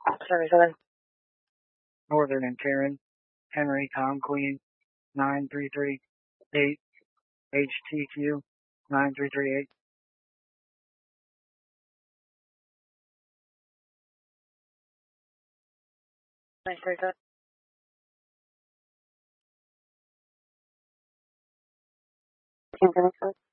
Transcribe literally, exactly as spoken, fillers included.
seventy-seven. Northern and Karen, Henry, Tom, Queen, nine three three eight, H T Q, nine three three eight. nine three three. Can you